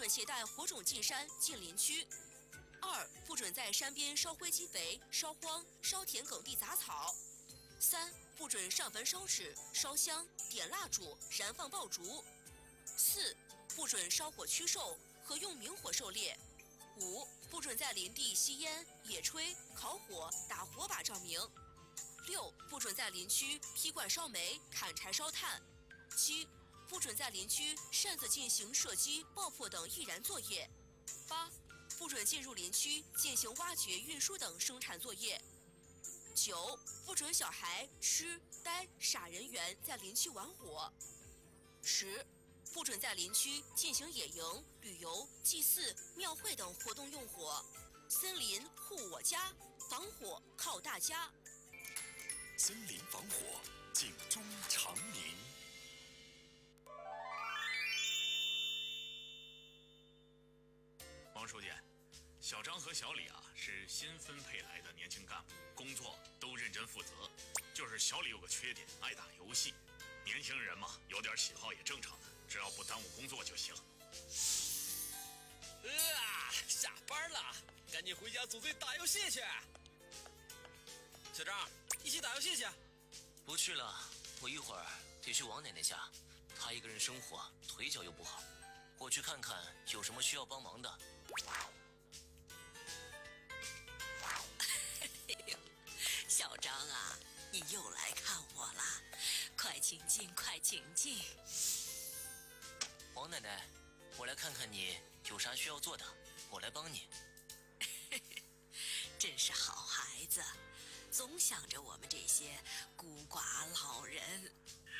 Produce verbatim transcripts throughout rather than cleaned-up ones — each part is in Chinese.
准携带火种进山进林区；二、不准在山边烧灰积肥、烧荒、烧田埂地杂草；三、不准上坟烧纸、烧香、点蜡烛、燃放爆竹；四、不准烧火驱兽和用明火狩猎；五、不准在林地吸烟、野炊、烤火、打火把照明；六、不准在林区劈罐烧煤、砍柴烧炭；七、不准在林区擅自进行射击、爆破等易燃作业；八、不准进入林区进行挖掘、运输等生产作业；九、不准小孩、痴、呆、傻人员在林区玩火；十、不准在林区进行野营、旅游、祭祀、庙会等活动用火。森林护我家，防火靠大家。 森林防火，警钟长鸣。 王书记，小张和小李啊是新分配来的年轻干部，工作都认真负责。就是小李有个缺点，爱打游戏。年轻人嘛，有点喜好也正常的，只要不耽误工作就行。 啊，下班了，赶紧回家组队打游戏去。小张，一起打游戏去。 不去了，我一会儿得去王奶奶家，她一个人生活，腿脚又不好，我去看看有什么需要帮忙的。 小张啊，你又来看我了，快请进，快请进。 王奶奶，我来看看你有啥需要做的，我来帮你。 真是好孩子，总想着我们这些孤寡老人。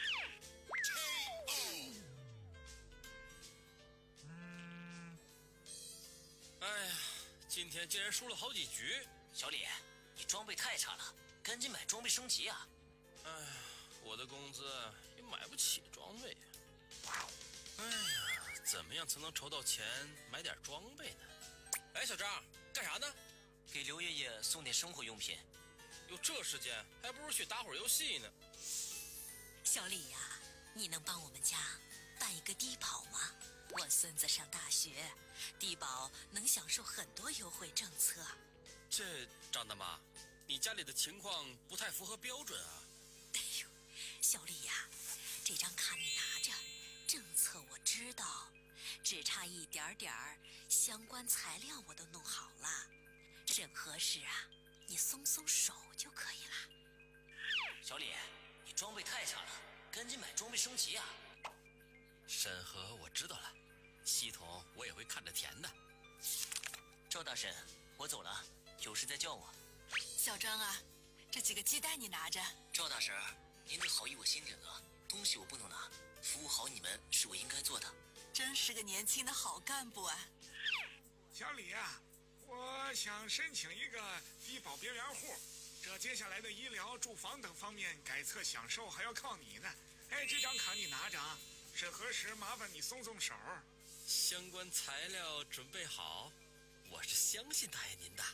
嗯，哎呀，今天竟然输了好几局。 小李，你装备太差了，赶紧买装备升级啊！ 哎呀，我的工资也买不起装备呀。哎呀，怎么样才能筹到钱买点装备呢？哎，小张，干啥呢？ 给刘爷爷送点生活用品。 有这时间，还不如去打会儿游戏呢。 小李呀、啊，你能帮我们家办一个低保吗？我孙子上大学，低保能享受很多优惠政策。 这张大妈，你家里的情况不太符合标准啊。 哎呦，小李呀、啊，这张卡你拿着，政策我知道，只差一点点儿，相关材料我都弄好了，任何事啊，你松松手就可以了。 小李，你装备太差了，赶紧买装备升级啊！ 审核我知道了，系统我也会看着填的。 赵大婶，我走了，有事再叫我。 小张啊，这几个鸡蛋你拿着。 赵大婶，您的好意我心领了，东西我不能拿，服务好你们是我应该做的。 真是个年轻的好干部啊！ 小李啊，我想申请一个低保边缘户，这接下来的医疗、住房等方面改册享受还要靠你呢。哎，这张卡你拿着啊，审核时麻烦你松松手。 相关材料准备好，我是相信大爷您的。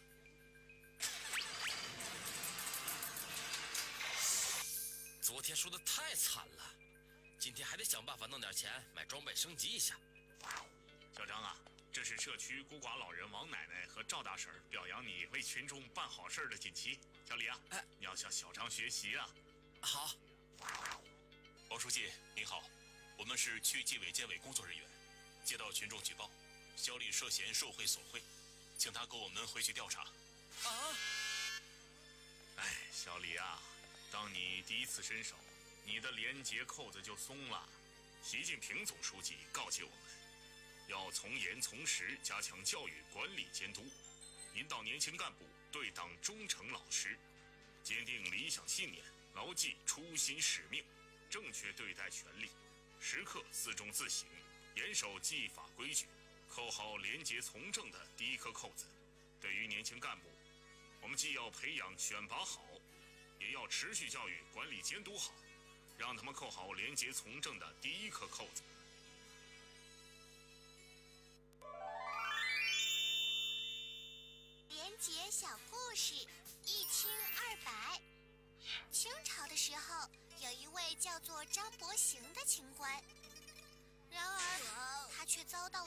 昨天输得太惨了，今天还得想办法弄点钱买装备升级一下。 小张啊，这是社区孤寡老人王奶奶和赵大婶表扬你为群众办好事的锦旗。小李啊，哎，你要向小张学习啊。 好。 王书记您好，我们是区纪委监委工作人员，接到群众举报，小李涉嫌受贿索贿，请他跟我们回去调查。 啊！ 哎，小李啊，当你第一次伸手，你的廉洁扣子就松了。习近平总书记告诫我们，要从严从实加强教育管理监督，引导年轻干部对党忠诚老实，坚定理想信念，牢记初心使命，正确对待权利，时刻自重自省，严守纪法规矩，扣好廉洁从政的第一颗扣子。对于年轻干部，我们既要培养选拔好，也要持续教育管理监督好，让他们扣好廉洁从政的第一颗扣子。 廉洁小故事，一清二白。清朝的时候，有一位叫做张伯行的清官，然而他却遭到